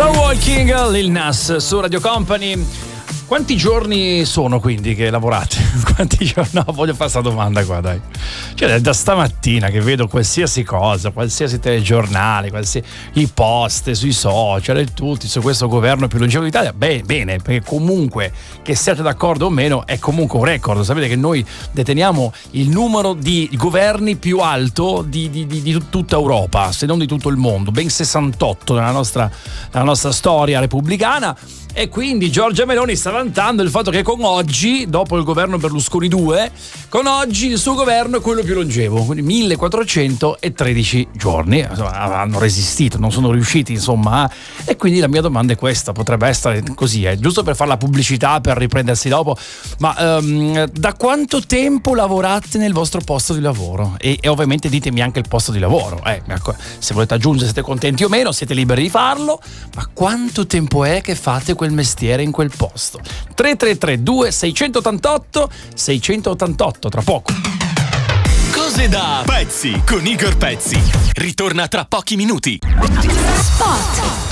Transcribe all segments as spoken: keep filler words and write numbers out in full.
Star Walking, Lil Nas su Radio Company. Quanti giorni sono quindi che lavorate? Quanti giorni? No, voglio fare questa domanda qua, dai. Cioè, da stamattina che vedo qualsiasi cosa, qualsiasi telegiornale, qualsiasi i post sui social e tutti su questo governo più longevo d'Italia. Beh, bene, perché comunque che siate d'accordo o meno è comunque un record. Sapete che noi deteniamo il numero di governi più alto di, di, di, di tutta Europa, se non di tutto il mondo, ben sessantotto nella nostra, nella nostra storia repubblicana. E quindi Giorgia Meloni sta vantando il fatto che con oggi, dopo il governo Berlusconi due, con oggi il suo governo è quello più longevo, quindi millequattrocentotredici giorni. Insomma, hanno resistito, non sono riusciti, insomma. E quindi la mia domanda è questa, potrebbe essere così, eh, giusto per fare la pubblicità, per riprendersi dopo, ma um, da quanto tempo lavorate nel vostro posto di lavoro? E, e ovviamente ditemi anche il posto di lavoro, eh, se volete aggiungere, siete contenti o meno, siete liberi di farlo, ma quanto tempo è che fate quel mestiere in quel posto? Tre tre tre due sei ottantotto sei ottantotto, tra poco. Cose da pezzi con Igor Pezzi. Ritorna tra pochi minuti. Spot.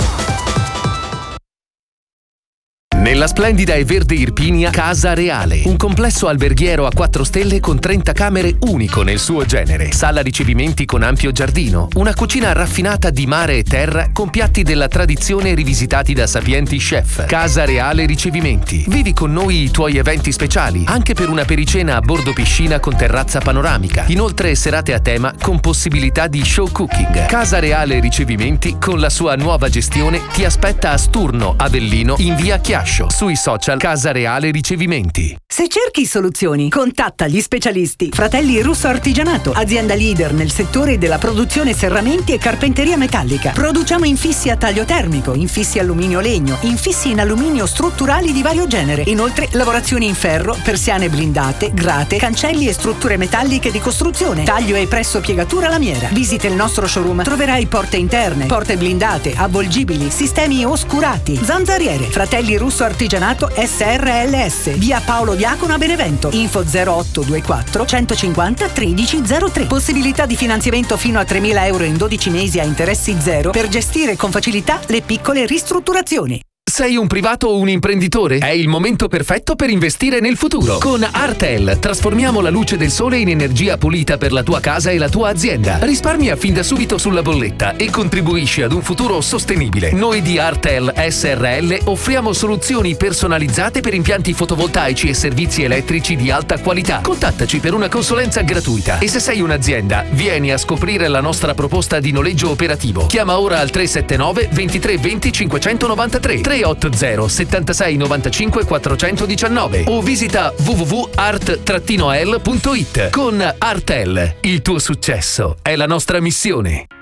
Nella splendida e verde Irpinia, Casa Reale, un complesso alberghiero a quattro stelle con trenta camere, unico nel suo genere, sala ricevimenti con ampio giardino, una cucina raffinata di mare e terra con piatti della tradizione rivisitati da sapienti chef. Casa Reale Ricevimenti. Vivi con noi i tuoi eventi speciali, anche per una pericena a bordo piscina con terrazza panoramica. Inoltre serate a tema con possibilità di show cooking. Casa Reale Ricevimenti, con la sua nuova gestione, ti aspetta a Sturno, Avellino, in via Chiascio. Sui social Casa Reale Ricevimenti. Se cerchi soluzioni, contatta gli specialisti. Fratelli Russo Artigianato, azienda leader nel settore della produzione serramenti e carpenteria metallica. Produciamo infissi a taglio termico, infissi alluminio-legno, infissi in alluminio strutturali di vario genere. Inoltre lavorazioni in ferro, persiane blindate, grate, cancelli e strutture metalliche di costruzione, taglio e presso piegatura lamiera. Visita il nostro showroom, troverai porte interne, porte blindate, avvolgibili, sistemi oscurati, zanzariere. Fratelli Russo Artigianato S R L S, via Paolo Diacono a Benevento. Info zero otto due quattro centocinquanta tredici zero tre. Possibilità di finanziamento fino a tremila euro in dodici mesi a interessi zero per gestire con facilità le piccole ristrutturazioni. Sei un privato o un imprenditore? È il momento perfetto per investire nel futuro. Con Artel trasformiamo la luce del sole in energia pulita per la tua casa e la tua azienda. Risparmia fin da subito sulla bolletta e contribuisci ad un futuro sostenibile. Noi di Artel S R L offriamo soluzioni personalizzate per impianti fotovoltaici e servizi elettrici di alta qualità. Contattaci per una consulenza gratuita. E se sei un'azienda, vieni a scoprire la nostra proposta di noleggio operativo. Chiama ora al tre sette nove ventitré venti cinquecentonovantatré, tre otto zero settantasei novantacinque quattrocentodiciannove o visita w w w punto art l punto it. Con Artel, il tuo successo è la nostra missione.